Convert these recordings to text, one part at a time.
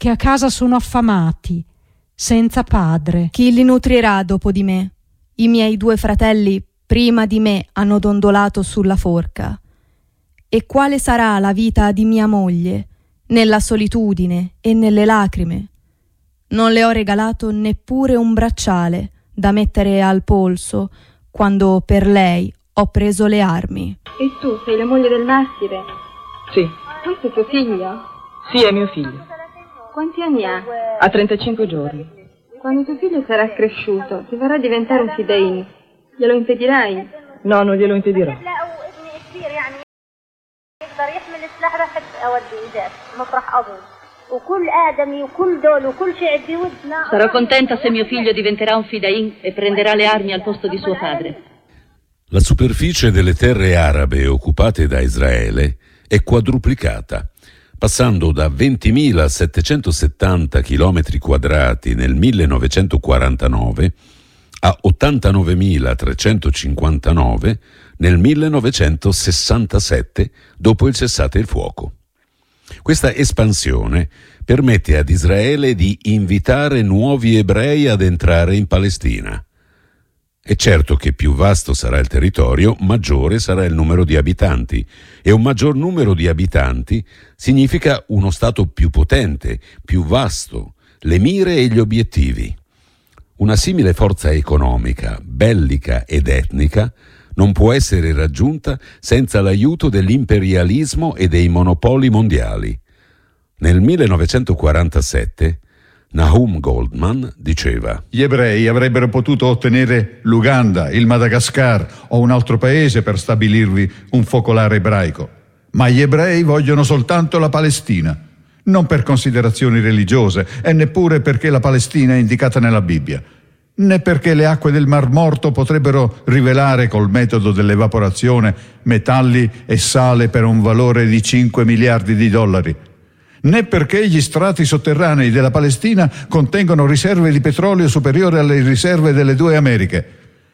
che a casa sono affamati, senza padre. Chi li nutrirà dopo di me? I miei 2 fratelli prima di me hanno dondolato sulla forca. E quale sarà la vita di mia moglie nella solitudine e nelle lacrime? Non le ho regalato neppure un bracciale da mettere al polso quando per lei ho preso le armi. E tu sei la moglie del martire? Sì. Questo è tuo figlio? Sì, è mio figlio. Quanti anni ha? Ha 35 giorni. Quando tuo figlio sarà cresciuto, ti vorrà diventare un fidain. Glielo impedirai? No, non glielo impedirò. Sarò contenta se mio figlio diventerà un fidain e prenderà le armi al posto di suo padre. La superficie delle terre arabe occupate da Israele è quadruplicata, passando da 20.770 km quadrati nel 1949 a 89.359 nel 1967, dopo il cessate il fuoco. Questa espansione permette ad Israele di invitare nuovi ebrei ad entrare in Palestina. È certo che più vasto sarà il territorio, maggiore sarà il numero di abitanti, e un maggior numero di abitanti significa uno Stato più potente, più vasto, le mire e gli obiettivi. Una simile forza economica, bellica ed etnica non può essere raggiunta senza l'aiuto dell'imperialismo e dei monopoli mondiali. Nel 1947 Nahum Goldman diceva: gli ebrei avrebbero potuto ottenere l'Uganda, il Madagascar o un altro paese per stabilirvi un focolare ebraico, ma gli ebrei vogliono soltanto la Palestina, non per considerazioni religiose e neppure perché la Palestina è indicata nella Bibbia, né perché le acque del Mar Morto potrebbero rivelare col metodo dell'evaporazione metalli e sale per un valore di 5 miliardi di dollari, né perché gli strati sotterranei della Palestina contengono riserve di petrolio superiori alle riserve delle 2 Americhe,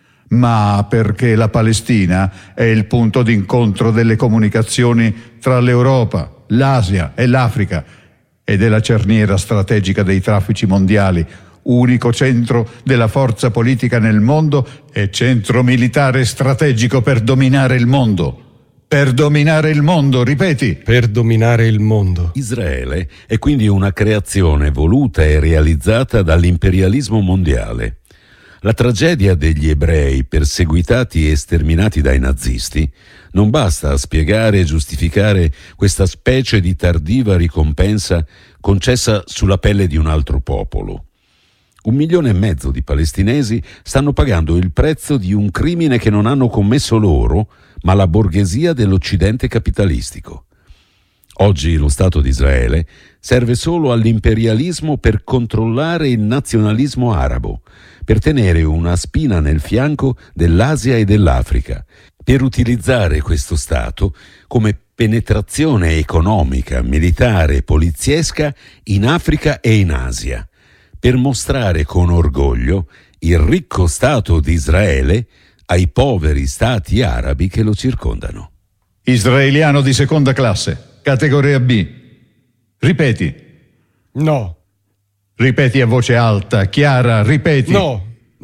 ma perché la Palestina è il punto d'incontro delle comunicazioni tra l'Europa, l'Asia e l'Africa ed è la cerniera strategica dei traffici mondiali, unico centro della forza politica nel mondo e centro militare strategico per dominare il mondo. Per dominare il mondo, ripeti. Per dominare il mondo. Israele è quindi una creazione voluta e realizzata dall'imperialismo mondiale. La tragedia degli ebrei perseguitati e sterminati dai nazisti non basta a spiegare e giustificare questa specie di tardiva ricompensa concessa sulla pelle di un altro popolo. 1,5 milioni di palestinesi stanno pagando il prezzo di un crimine che non hanno commesso loro, ma la borghesia dell'Occidente capitalistico. Oggi lo Stato di Israele serve solo all'imperialismo per controllare il nazionalismo arabo, per tenere una spina nel fianco dell'Asia e dell'Africa, per utilizzare questo Stato come penetrazione economica, militare e poliziesca in Africa e in Asia, per mostrare con orgoglio il ricco Stato di Israele ai poveri stati arabi che lo circondano. Israeliano di seconda classe, categoria B. Ripeti. No. Ripeti a voce alta, chiara, ripeti. No.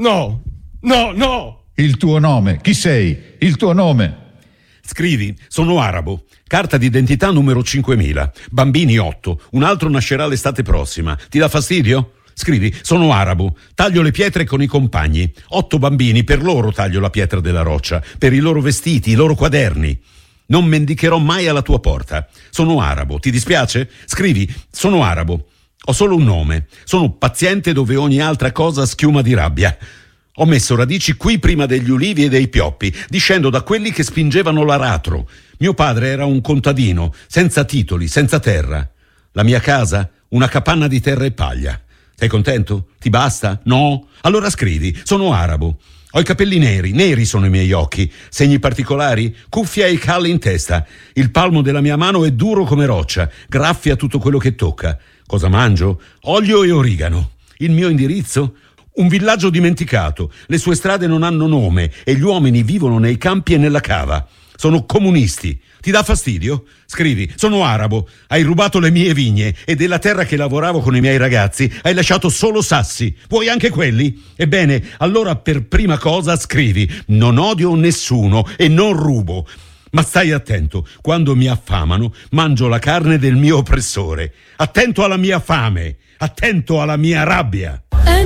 Il tuo nome, chi sei? Il tuo nome. Scrivi: sono arabo, carta d'identità numero 5000, bambini 8, un altro nascerà l'estate prossima. Ti dà fastidio? Scrivi: sono arabo, taglio le pietre con i compagni, 8 bambini, per loro taglio la pietra della roccia, per i loro vestiti, i loro quaderni. Non mendicherò mai alla tua porta. Sono arabo, ti dispiace? Scrivi: sono arabo, ho solo un nome, sono paziente dove ogni altra cosa schiuma di rabbia. Ho messo radici qui prima degli ulivi e dei pioppi, discendo da quelli che spingevano l'aratro. Mio padre era un contadino, senza titoli, senza terra. La mia casa, una capanna di terra e paglia. Sei contento? Ti basta? No? Allora scrivi: sono arabo. Ho i capelli neri sono i miei occhi, segni particolari, cuffia e calli in testa. Il palmo della mia mano è duro come roccia, graffia tutto quello che tocca. Cosa mangio? Olio e origano. Il mio indirizzo? Un villaggio dimenticato. Le sue strade non hanno nome e gli uomini vivono nei campi e nella cava. Sono comunisti. Ti dà fastidio? Scrivi: sono arabo, hai rubato le mie vigne e della terra che lavoravo con i miei ragazzi hai lasciato solo sassi. Vuoi anche quelli? Ebbene, allora per prima cosa scrivi: non odio nessuno e non rubo. Ma stai attento, quando mi affamano mangio la carne del mio oppressore. Attento alla mia fame, attento alla mia rabbia.